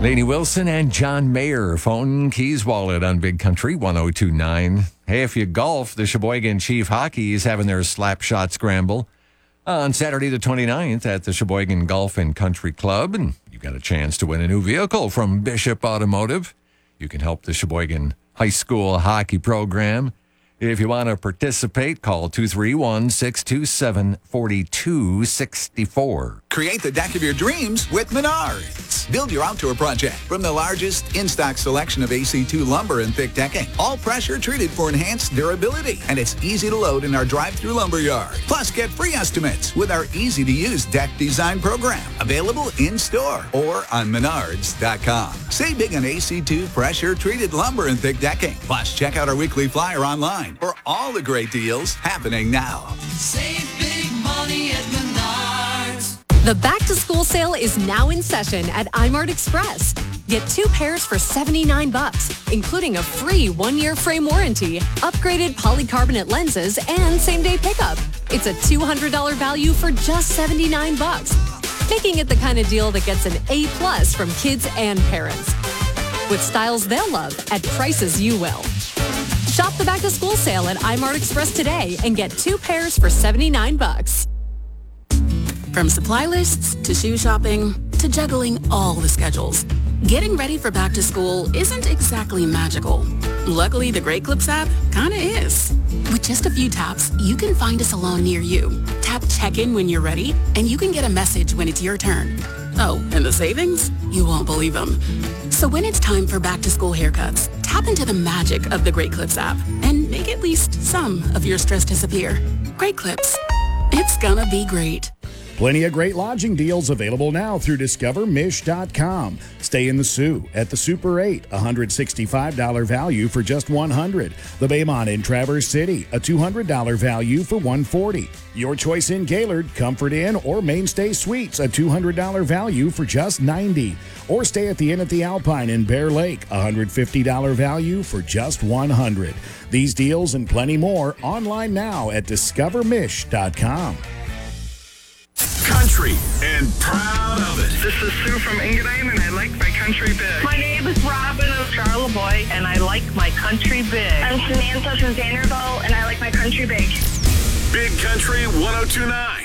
Lainey Wilson and John Mayer, Phone Keys Wallet on Big Country 1029. Hey, if you golf, the Sheboygan Chief Hockey is having their slap shot scramble on Saturday the 29th at the Sheboygan Golf and Country Club. And you've got a chance to win a new vehicle from Bishop Automotive. You can help the Sheboygan High School hockey program. If you want to participate, call 231-627-4264. Create the deck of your dreams with Menards. Build your outdoor project from the largest in-stock selection of AC2 lumber and thick decking. All pressure treated for enhanced durability. And it's easy to load in our drive-through lumber yard. Plus, get free estimates with our easy-to-use deck design program. Available in-store or on Menards.com. Save big on AC2 pressure-treated lumber and thick decking. Plus, check out our weekly flyer online for all the great deals happening now. Save big money at Menards. The back-to-school sale is now in session at iMart Express. Get 2 pairs for $79, including a free 1-year frame warranty, upgraded polycarbonate lenses, and same-day pickup. It's a $200 value for just $79, making it the kind of deal that gets an A+ from kids and parents. With styles they'll love at prices you will. Shop the back-to-school sale at iMart Express today and get 2 pairs for $79. From supply lists to shoe shopping to juggling all the schedules, getting ready for back to school isn't exactly magical. Luckily, the Great Clips app kinda is. With just a few taps, you can find a salon near you. Tap check-in when you're ready, and you can get a message when it's your turn. Oh, and the savings? You won't believe them. So when it's time for back-to-school haircuts, tap into the magic of the Great Clips app and make at least some of your stress disappear. Great Clips. It's gonna be great. Plenty of great lodging deals available now through discovermish.com. Stay in the Sioux at the Super 8, $165 value for just $100. The Baymont in Traverse City, a $200 value for $140. Your choice in Gaylord, Comfort Inn, or Mainstay Suites, a $200 value for just $90. Or stay at the Inn at the Alpine in Bear Lake, $150 value for just $100. These deals and plenty more online now at discovermish.com. Country and proud of it. This is Sue from Engadine, and I like my country big. My name is Robin of Charlevoix, and I like my country big. I'm Samantha from Vanderbilt, and I like my country big. Big Country 1029.